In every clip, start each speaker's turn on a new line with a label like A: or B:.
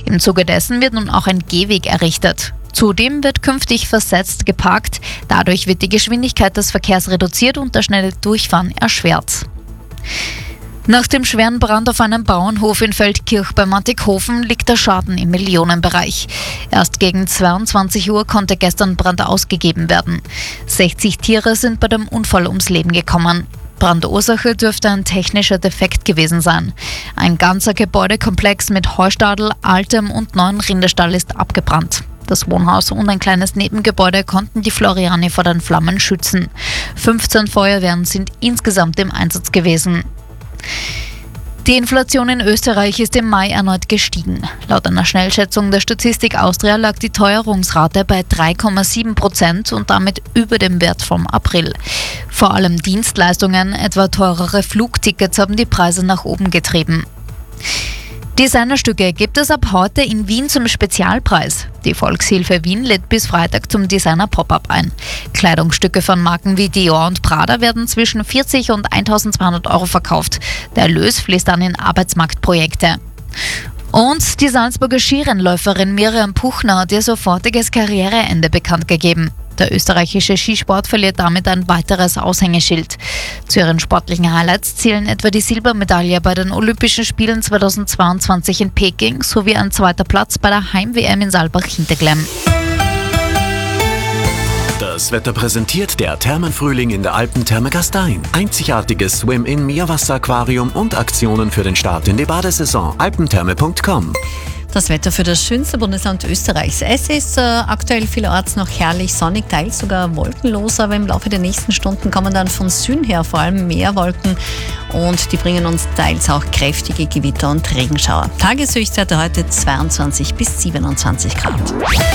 A: Im Zuge dessen wird nun auch ein Gehweg errichtet. Zudem wird künftig versetzt geparkt. Dadurch wird die Geschwindigkeit des Verkehrs reduziert und das schnelle Durchfahren erschwert. Nach dem schweren Brand auf einem Bauernhof in Feldkirch bei Mattighofen liegt der Schaden im Millionenbereich. Erst gegen 22 Uhr konnte gestern Brand ausgegeben werden. 60 Tiere sind bei dem Unfall ums Leben gekommen. Brandursache dürfte ein technischer Defekt gewesen sein. Ein ganzer Gebäudekomplex mit Heustadel, altem und neuen Rindestall ist abgebrannt. Das Wohnhaus und ein kleines Nebengebäude konnten die Floriani vor den Flammen schützen. 15 Feuerwehren sind insgesamt im Einsatz gewesen. Die Inflation in Österreich ist im Mai erneut gestiegen. Laut einer Schnellschätzung der Statistik Austria lag die Teuerungsrate bei 3,7% und damit über dem Wert vom April. Vor allem Dienstleistungen, etwa teurere Flugtickets, haben die Preise nach oben getrieben. Designerstücke gibt es ab heute in Wien zum Spezialpreis. Die Volkshilfe Wien lädt bis Freitag zum Designer-Pop-Up ein. Kleidungsstücke von Marken wie Dior und Prada werden zwischen 40 und 1.200 Euro verkauft. Der Erlös fließt dann in Arbeitsmarktprojekte. Und die Salzburger Skirennläuferin Miriam Puchner hat ihr sofortiges Karriereende bekannt gegeben. Der österreichische Skisport verliert damit ein weiteres Aushängeschild. Zu ihren sportlichen Highlights zählen etwa die Silbermedaille bei den Olympischen Spielen 2022 in Peking sowie ein zweiter Platz bei der Heim-WM in Saalbach-Hinterglemm.
B: Das Wetter präsentiert der Thermenfrühling in der Alpentherme Gastein. Einzigartiges Swim-In-Meerwasseraquarium und Aktionen für den Start in die Badesaison. alpentherme.com.
C: Das Wetter für das schönste Bundesland Österreichs. Es ist aktuell vielerorts noch herrlich sonnig, teils sogar wolkenlos, aber im Laufe der nächsten Stunden kommen dann von Süden her vor allem mehr Wolken und die bringen uns teils auch kräftige Gewitter und Regenschauer. Tageshöchstwerte heute 22 bis 27 Grad.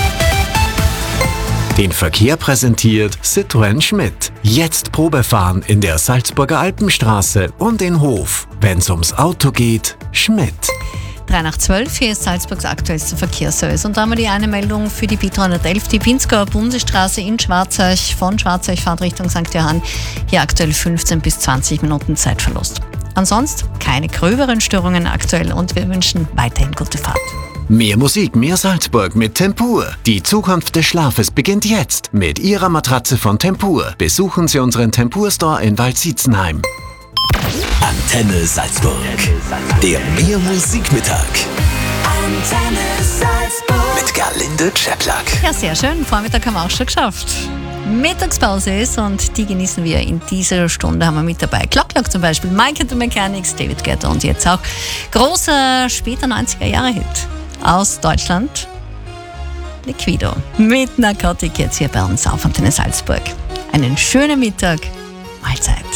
B: Den Verkehr präsentiert Citroën Schmidt. Jetzt Probefahren in der Salzburger Alpenstraße und in Hof. Wenn's ums Auto geht, Schmidt.
C: 3:12, hier ist Salzburgs aktuellster Verkehrsservice. Und da haben wir die eine Meldung für die B311, die Pinzgauer Bundesstraße in Schwarzach, von Schwarzach Fahrt Richtung St. Johann. Hier aktuell 15 bis 20 Minuten Zeitverlust. Ansonsten keine gröberen Störungen aktuell und wir wünschen weiterhin gute Fahrt.
B: Mehr Musik, mehr Salzburg mit Tempur. Die Zukunft des Schlafes beginnt jetzt mit Ihrer Matratze von Tempur. Besuchen Sie unseren Tempur-Store in Waldsietzenheim.
D: Antenne Salzburg. Der Mehr Musikmittag. Antenne Salzburg. Mit Gerlinde Czeplak.
C: Ja, sehr schön. Vormittag haben wir auch schon geschafft. Mittagspause ist und die genießen wir in dieser Stunde. Haben wir mit dabei Clock zum Beispiel, Mike and the Mechanics, David Guetta und jetzt auch großer später 90er-Jahre-Hit aus Deutschland. Liquido mit Narcotic jetzt hier bei uns auf Antenne Salzburg. Einen schönen Mittag. Mahlzeit.